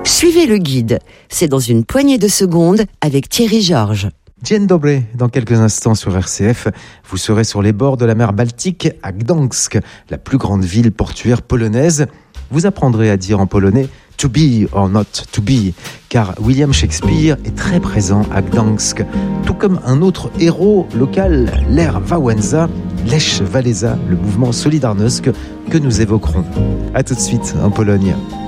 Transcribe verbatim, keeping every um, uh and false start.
Suivez le guide. C'est dans une poignée de secondes avec Thierry Georges. Dzień dobry, dans quelques instants sur R C F, vous serez sur les bords de la mer Baltique à Gdańsk, la plus grande ville portuaire polonaise. Vous apprendrez à dire en polonais « to be or not to be », car William Shakespeare est très présent à Gdańsk, tout comme un autre héros local, Lech Wałęsa, Lech Wałęsa, le mouvement Solidarność que nous évoquerons. A tout de suite en Pologne.